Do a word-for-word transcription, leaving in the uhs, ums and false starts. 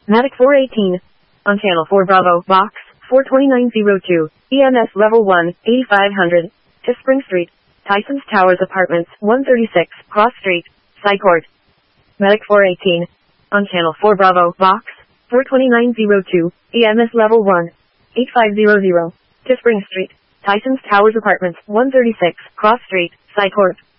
Matic four eighteen. On channel four Bravo, box, four twenty-nine oh two, E M S level one, eighty-five hundred, to Spring Street, Tyson's Towers Apartments, one thirty-six, Cross Street, Side Court. Matic four eighteen. On channel four Bravo, box, four twenty-nine oh two, E M S level one, eighty-five hundred, to Spring Street, Tyson's Towers Apartments, one thirty-six, Cross Street, Side Court.